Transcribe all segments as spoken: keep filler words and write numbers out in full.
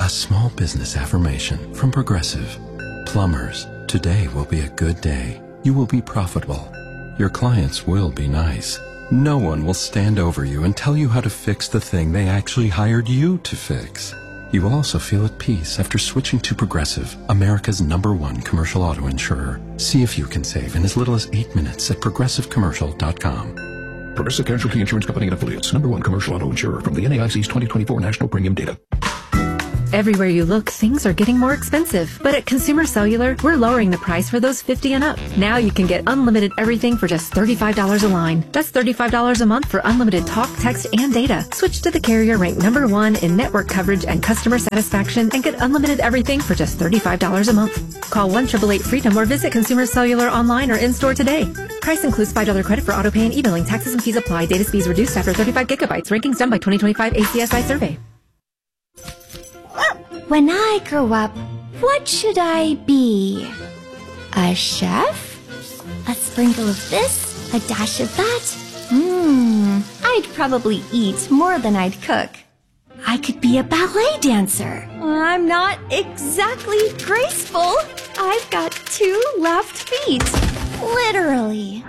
A small business affirmation from Progressive. Plumbers, today will be a good day. You will be profitable. Your clients will be nice. No one will stand over you and tell you how to fix the thing they actually hired you to fix. You will also feel at peace after switching to Progressive, America's number one commercial auto insurer. See if you can save in as little as eight minutes at progressive commercial dot com. Progressive Casualty Insurance Company and Affiliates, number one commercial auto insurer from the N A I C's twenty twenty-four National Premium Data. Everywhere you look, things are getting more expensive. But at Consumer Cellular, we're lowering the price for those fifty and up. Now you can get unlimited everything for just thirty-five dollars a line. That's thirty-five dollars a month for unlimited talk, text, and data. Switch to the carrier ranked number one in network coverage and customer satisfaction and get unlimited everything for just thirty-five dollars a month. Call one eight eight eight freedom or visit Consumer Cellular online or in-store today. Price includes five dollars credit for auto pay and e-billing. Taxes and fees apply. Data speeds reduced after thirty-five gigabytes. Rankings done by twenty twenty-five A C S I survey. When I grow up, what should I be? A chef? A sprinkle of this? A dash of that? Mmm, I'd probably eat more than I'd cook. I could be a ballet dancer. I'm not exactly graceful. I've got two left feet. Literally.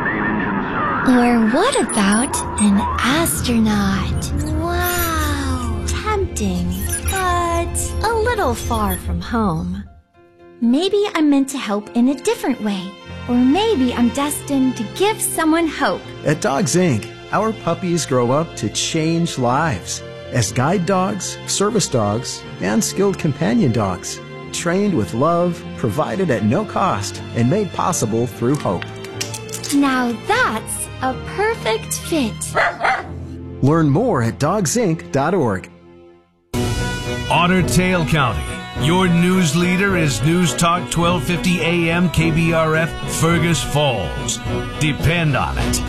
Or what about an astronaut? Wow, tempting. But a little far from home. Maybe I'm meant to help in a different way. Or maybe I'm destined to give someone hope. At Dogs Incorporated, our puppies grow up to change lives as guide dogs, service dogs, and skilled companion dogs. Trained with love, provided at no cost, and made possible through hope. Now that's a perfect fit. Learn more at dogs inc dot org. Otter Tail County. Your news leader is News Talk twelve fifty A M K B R F, Fergus Falls. Depend on it.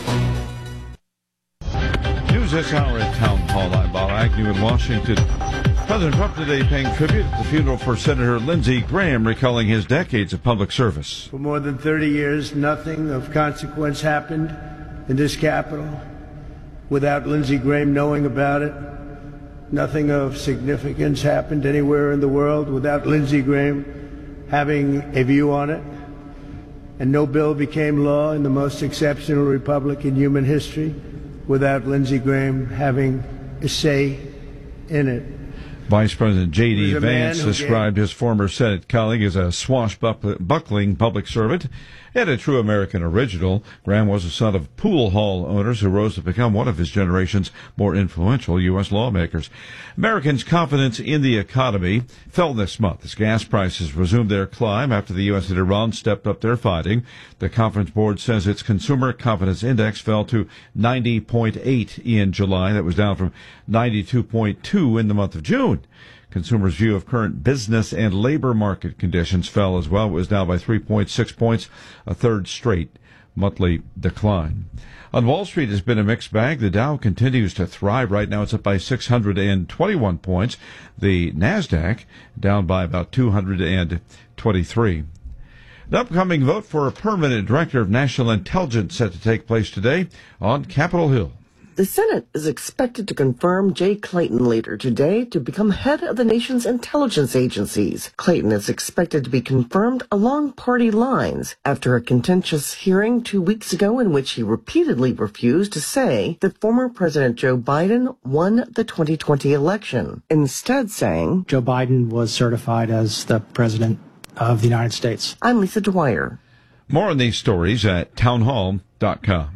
News this hour at Town Hall. I'm Bob Agnew in Washington. President Trump today paying tribute at the funeral for Senator Lindsey Graham, recalling his decades of public service. For more than thirty years, nothing of consequence happened in this Capitol without Lindsey Graham knowing about it. Nothing of significance happened anywhere in the world without Lindsey Graham having a view on it. And no bill became law in the most exceptional republic in human history without Lindsey Graham having a say in it. Vice President J D. Vance described his former Senate colleague as a swashbuckling public servant and a true American original. Graham was the son of pool hall owners who rose to become one of his generation's more influential U S lawmakers. Americans' confidence in the economy fell this month as gas prices resumed their climb after the U S and Iran stepped up their fighting. The Conference Board says its Consumer Confidence Index fell to ninety point eight in July. That was down from ninety-two point two in the month of June. Consumers' view of current business and labor market conditions fell as well. It was down by three point six points, a third straight monthly decline. On Wall Street, it's been a mixed bag. The Dow continues to thrive. Right now, it's up by six hundred twenty-one points. The NASDAQ down by about two hundred twenty-three. The upcoming vote for a permanent director of national intelligence set to take place today on Capitol Hill. The Senate is expected to confirm Jay Clayton later today to become head of the nation's intelligence agencies. Clayton is expected to be confirmed along party lines after a contentious hearing two weeks ago in which he repeatedly refused to say that former President Joe Biden won the twenty twenty election, instead saying, Joe Biden was certified as the president of the United States. I'm Lisa Dwyer. More on these stories at townhall dot com.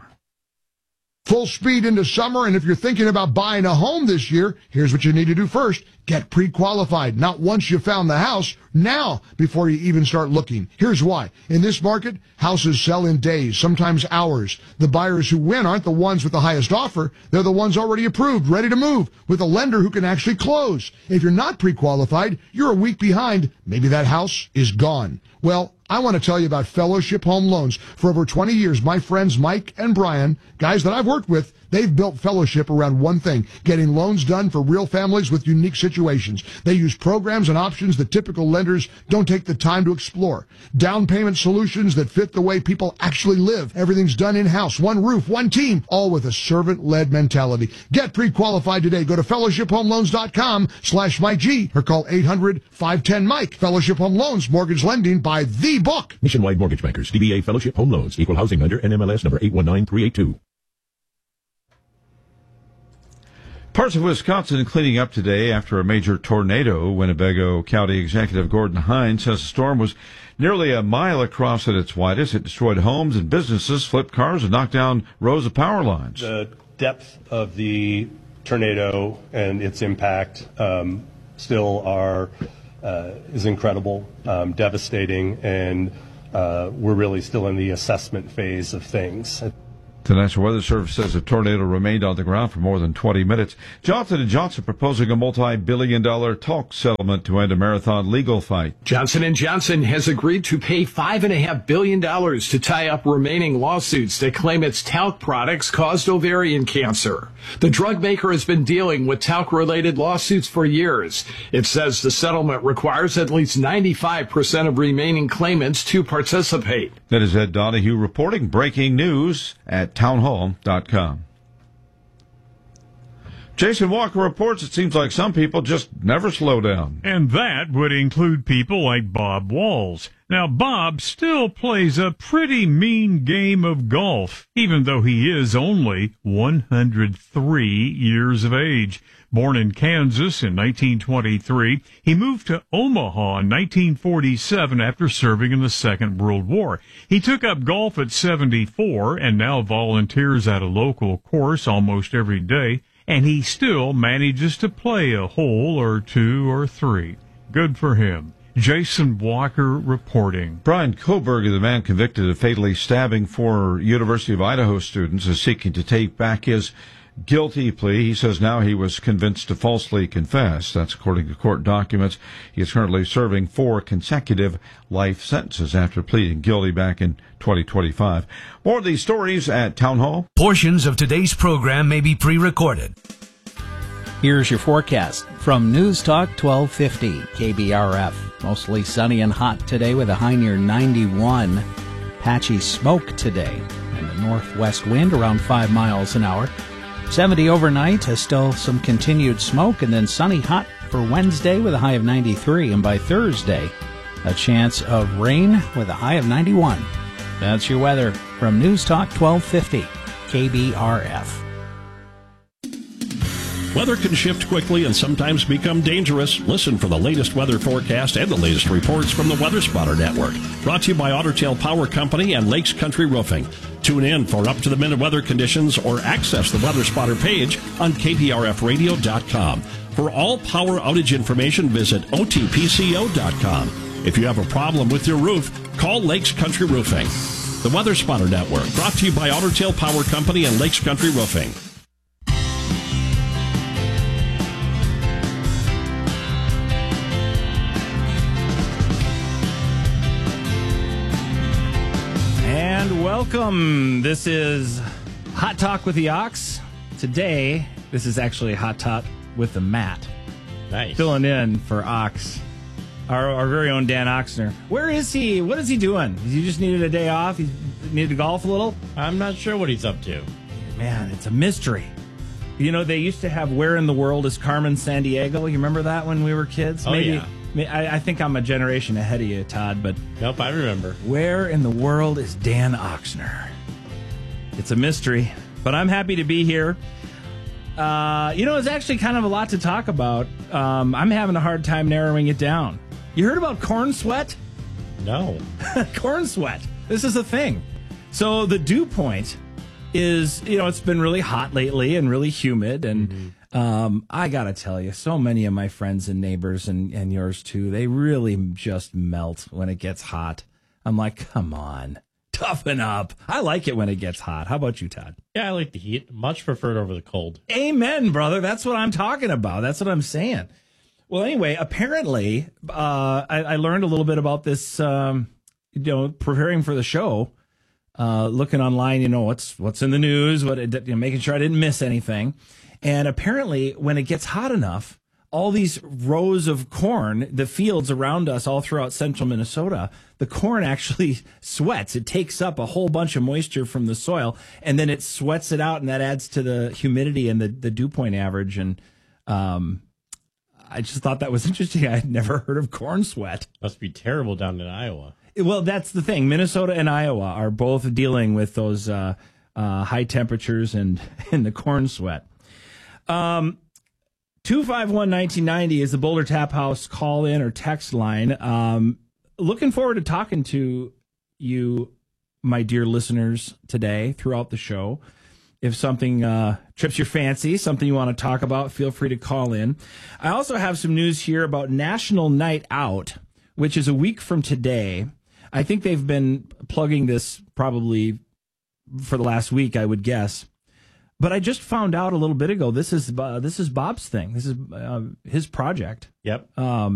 Full speed into summer, and if you're thinking about buying a home this year, here's what you need to do first. Get pre-qualified, not once you found the house, now before you even start looking. Here's why. In this market, houses sell in days, sometimes hours. The buyers who win aren't the ones with the highest offer. They're the ones already approved, ready to move, with a lender who can actually close. If you're not pre-qualified, you're a week behind. Maybe that house is gone. Well, I want to tell you about Fellowship Home Loans. For over twenty years, my friends Mike and Brian, guys that I've worked with, They've built Fellowship around one thing, getting loans done for real families with unique situations. They use programs and options that typical lenders don't take the time to explore. Down payment solutions that fit the way people actually live. Everything's done in-house, one roof, one team, all with a servant-led mentality. Get pre-qualified today. Go to fellowship home loans dot com slash Mike G or call eight hundred, five ten, Mike. Fellowship Home Loans, mortgage lending by the book. Nationwide Mortgage Bankers, D B A Fellowship Home Loans, Equal Housing Lender, N M L S number eight one nine three eight two. Parts of Wisconsin cleaning up today after a major tornado. Winnebago County Executive Gordon Hines says the storm was nearly a mile across at its widest. It destroyed homes and businesses, flipped cars, and knocked down rows of power lines. The depth of the tornado and its impact um, still are uh, is incredible, um, devastating, and uh, we're really still in the assessment phase of things. The National Weather Service says the tornado remained on the ground for more than twenty minutes. Johnson and Johnson proposing a multi-billion dollar talc settlement to end a marathon legal fight. Johnson and Johnson has agreed to pay five point five billion dollars to tie up remaining lawsuits that claim its talc products caused ovarian cancer. The drug maker has been dealing with talc-related lawsuits for years. It says the settlement requires at least ninety-five percent of remaining claimants to participate. That is Ed Donahue reporting breaking news at townhall dot com. Jason Walker reports it seems like some people just never slow down. And that would include people like Bob Walls. Now, Bob still plays a pretty mean game of golf, even though he is only one hundred three years of age. Born in Kansas in nineteen twenty-three, he moved to Omaha in nineteen forty-seven after serving in the Second World War. He took up golf at seventy-four and now volunteers at a local course almost every day, and he still manages to play a hole or two or three. Good for him. Jason Walker reporting. Brian Koberg, the man convicted of fatally stabbing four University of Idaho students, is seeking to take back his guilty plea. He says now he was convinced to falsely confess. That's according to court documents. He is currently serving four consecutive life sentences after pleading guilty back in twenty twenty-five. More of these stories at Town Hall. Portions of today's program may be pre-recorded. Here's your forecast from News Talk twelve fifty K B R F. Mostly sunny and hot today with a high near ninety-one. Patchy smoke today and a northwest wind around five miles an hour. seventy overnight, has still some continued smoke, and then sunny hot for Wednesday with a high of ninety-three. And by Thursday, a chance of rain with a high of ninety-one. That's your weather from News Talk twelve fifty K B R F. Weather can shift quickly and sometimes become dangerous. Listen for the latest weather forecast and the latest reports from the Weather Spotter Network. Brought to you by Otter Tail Power Company and Lakes Country Roofing. Tune in for up-to-the-minute weather conditions or access the Weather Spotter page on K P R F radio dot com. For all power outage information, visit O T P C O dot com. If you have a problem with your roof, call Lakes Country Roofing. The Weather Spotter Network, brought to you by Otter Tail Power Company and Lakes Country Roofing. Welcome. This is Hot Talk with the Ox. Today, this is actually Hot Talk with the Matt. Nice. Filling in for Ox, our, our very own Dan Oxner. Where is he? What is he doing? He just needed a day off? He needed to golf a little? I'm not sure what he's up to. Man, it's a mystery. You know, they used to have Where in the World is Carmen Sandiego? You remember that when we were kids? Oh, Maybe, yeah. I, I think I'm a generation ahead of you, Todd, but... Nope, I remember. Where in the world is Dan Oxner? It's a mystery, but I'm happy to be here. Uh, you know, it's actually kind of a lot to talk about. Um, I'm having a hard time narrowing it down. You heard about corn sweat? No. Corn sweat. This is a thing. So the dew point is, you know, it's been really hot lately and really humid, and... Mm-hmm. Um, I gotta tell you, so many of my friends and neighbors and, and yours too, they really just melt when it gets hot. I'm like, come on, toughen up. I like it when it gets hot. How about you, Todd? Yeah, I like the heat. Much preferred over the cold. Amen, brother. That's what I'm talking about. That's what I'm saying. Well, anyway, apparently, uh, I, I learned a little bit about this, um, you know, preparing for the show. uh, looking online, you know, what's what's in the news, what it, you know, making sure I didn't miss anything. And apparently, when it gets hot enough, all these rows of corn, the fields around us all throughout central Minnesota, the corn actually sweats. It takes up a whole bunch of moisture from the soil, and then it sweats it out, and that adds to the humidity and the, the dew point average. And um, I just thought that was interesting. I had never heard of corn sweat. Must be terrible down in Iowa. Well, that's the thing. Minnesota and Iowa are both dealing with those uh, uh, high temperatures and, and the corn sweat. Um, two five one, nineteen ninety is the Boulder Tap House call in or text line. Um, looking forward to talking to you, my dear listeners, today throughout the show. If something uh, trips your fancy, something you want to talk about, feel free to call in. I also have some news here about National Night Out, which is a week from today. I think they've been plugging this probably for the last week, I would guess. But I just found out a little bit ago, this is uh, this is Bob's thing. This is uh, his project. Yep. Um,